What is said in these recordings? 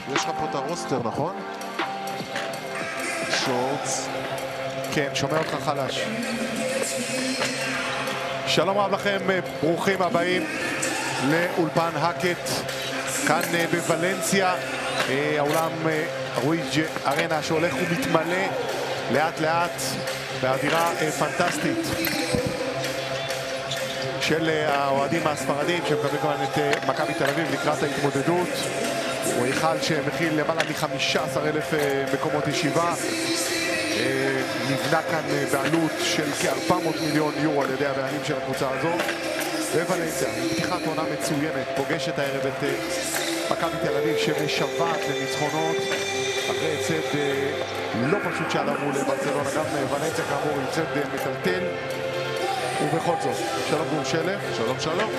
יש לך פה את הרוסטר, נכון? שורטס. כן, שומע אותך חלש. שלום רב לכם, ברוכים הבאים לאולפן הקט כאן בוולנסיה, האולם רויג' ארנה שהולך ומתמלא לאט לאט באווירה פנטסטית של האוהדים הספרדים שמקבלים כמובן את מכבי תל אביב לקראת ההתמודדות. הוא היכל שמכיל למעלה מ-15,000 מקומות ישיבה, נבנה כאן בעלות של כ-400 מיליון יורו על ידי הבעלים של הקבוצה הזו. וולנסיה, פתיחת עונה מצוינת, פוגשת הערב את מכבי תל אביב שמשוועת לניצחונות אחרי הפסד לא פשוט שעלה מול ברצלונה. גם וולנסיה כאמור הפסד מטלטל, ובכל זאת, שלום גור שלף. שלום שלום.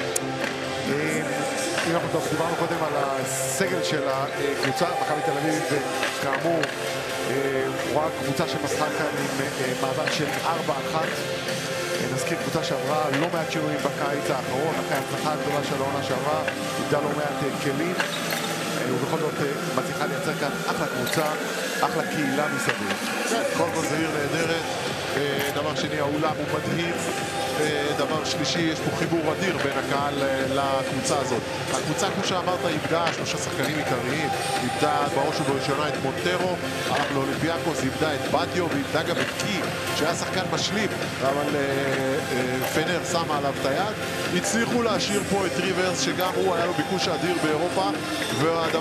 אם אנחנו דיברנו קודם על הסגל של הקבוצה, מכבי תל אביב כאמור רואה קבוצה שפתחה כאן עם מאזן של 4-1. נזכיר קבוצה שעברה לא מעט שינויים בקיץ האחרון, אחרי ההצלחה הגדולה של העונה שעברה, איבדה לא מעט כלים, ובכל זאת מצליחה לייצר כאן אחלה קבוצה, אחלה קהילה מסביב. קודם כל זה עיר נהדרת, דבר שני האולם הוא מדהים, דבר שלישי יש פה חיבור אדיר בין הקהל לקבוצה הזאת. הקבוצה כמו שאמרת איבדה 3 שחקנים עיקריים, איבדה בראש ובראשונה את מונטרו, הלך לאולימפיאקוס, איבדה את בדיו ואיבדה גם את קי שהיה שחקן משלים, אבל פנר שמה עליו את היד. הצליחו להשאיר פה את ריברס שגם הוא היה לו ביקוש אדיר באירופה, והדבר